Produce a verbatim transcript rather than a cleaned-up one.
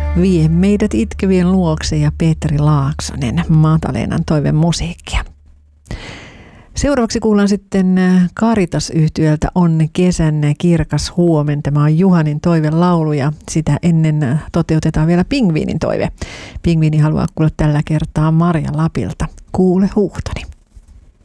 Vie meidät itkevien luokse ja Petri Laaksonen, Mataleenan toive musiikkia. Seuraavaksi kuullaan sitten Caritas-yhtyöltä On kesän kirkas huomen. Tämä on Juhanin toivelaulu ja sitä ennen toteutetaan vielä Pingviinin toive. Pingviini haluaa kuulla tällä kertaa Marja Lapilta. Kuule huuhtoni.